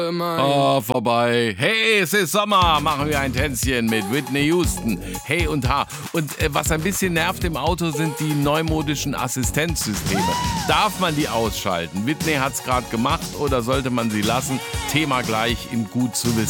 Vorbei. Hey, es ist Sommer. Machen wir ein Tänzchen mit Whitney Houston. Hey und ha. Und was ein bisschen nervt im Auto, sind die neumodischen Assistenzsysteme. Darf man die ausschalten? Whitney hat es gerade gemacht oder sollte man sie lassen? Thema gleich im Gut zu wissen.